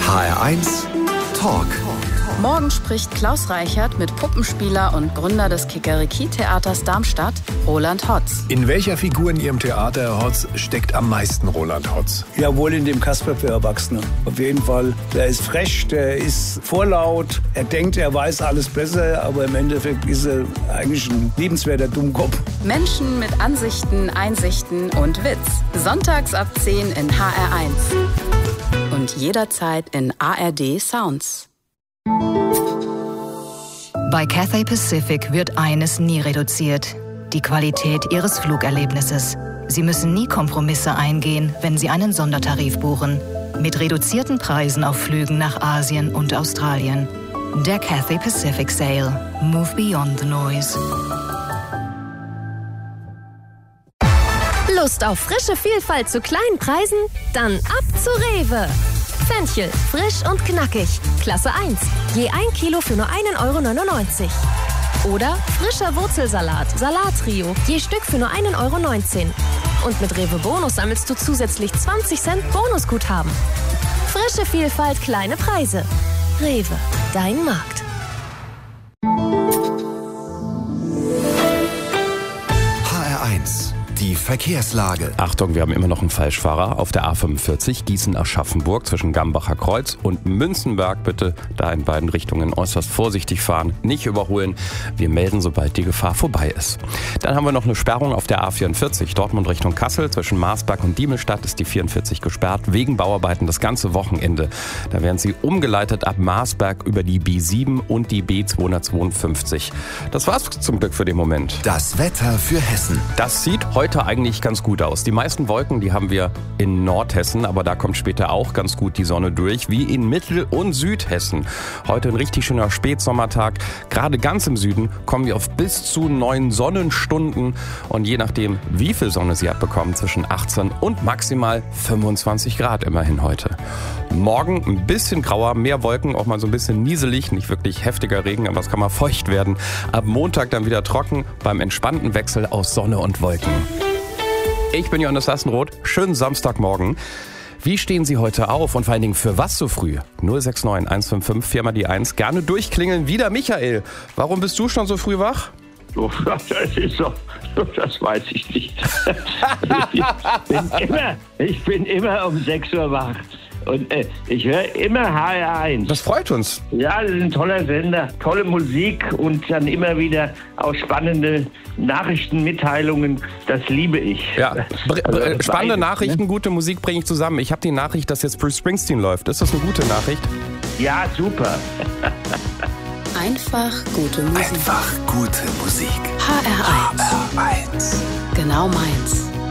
HR1 Talk. Morgen spricht Klaus Reichert mit Puppenspieler und Gründer des Kikeriki-Theaters Darmstadt, Roland Hotz. In welcher Figur in Ihrem Theater, Herr Hotz, steckt am meisten Roland Hotz? Ja, wohl in dem Kasper für Erwachsene. Auf jeden Fall. Der ist frech, der ist vorlaut. Er denkt, er weiß alles besser, aber im Endeffekt ist er eigentlich ein liebenswerter Dummkopf. Menschen mit Ansichten, Einsichten und Witz. Sonntags ab 10 in HR1. Und jederzeit in ARD Sounds. Bei Cathay Pacific wird eines nie reduziert: die Qualität Ihres Flugerlebnisses. Sie müssen nie Kompromisse eingehen, wenn Sie einen Sondertarif buchen. Mit reduzierten Preisen auf Flügen nach Asien und Australien. Der Cathay Pacific Sale. Move beyond the noise. Lust auf frische Vielfalt zu kleinen Preisen? Dann ab zu Rewe. Fenchel, frisch und knackig. Klasse 1. Je 1 Kilo für nur 1,99 €. Oder frischer Wurzelsalat, Salattrio. Je Stück für nur 1,19 €. Und mit Rewe Bonus sammelst du zusätzlich 20 Cent Bonusguthaben. Frische Vielfalt, kleine Preise. Rewe, dein Markt. HR1, die Verkehrslage. Achtung, wir haben immer noch einen Falschfahrer auf der A45 Gießen-Aschaffenburg zwischen Gambacher Kreuz und Münzenberg. Bitte da in beiden Richtungen äußerst vorsichtig fahren, nicht überholen. Wir melden, sobald die Gefahr vorbei ist. Dann haben wir noch eine Sperrung auf der A44 Dortmund Richtung Kassel. Zwischen Marsberg und Diemelstadt ist die 44 gesperrt wegen Bauarbeiten das ganze Wochenende. Da werden sie umgeleitet ab Marsberg über die B7 und die B252. Das war's zum Glück für den Moment. Das Wetter für Hessen. Das sieht heute eigentlich ganz gut aus. Die meisten Wolken, die haben wir in Nordhessen, aber da kommt später auch ganz gut die Sonne durch, wie in Mittel- und Südhessen. Heute ein richtig schöner Spätsommertag. Gerade ganz im Süden kommen wir auf bis zu 9 Sonnenstunden und je nachdem, wie viel Sonne Sie abbekommen, zwischen 18 und maximal 25 Grad immerhin heute. Morgen ein bisschen grauer, mehr Wolken, auch mal so ein bisschen nieselig, nicht wirklich heftiger Regen, aber es kann mal feucht werden. Ab Montag dann wieder trocken, beim entspannten Wechsel aus Sonne und Wolken. Ich bin Johannes Sassenroth, schönen Samstagmorgen. Wie stehen Sie heute auf und vor allen Dingen für was so früh? 069 155 4 mal die 1. Gerne durchklingeln. Wieder Michael. Warum bist du schon so früh wach? Das weiß ich nicht. Ich bin immer um 6 Uhr wach. Und ich höre immer HR1. Das freut uns. Ja, das ist ein toller Sender. Tolle Musik und dann immer wieder auch spannende Nachrichtenmitteilungen. Das liebe ich. Ja, spannende beides, Nachrichten, ne? Gute Musik bringe ich zusammen. Ich habe die Nachricht, dass jetzt Bruce Springsteen läuft. Ist das eine gute Nachricht? Ja, super. Einfach gute Musik. Einfach gute Musik. HR1. HR1. Genau meins.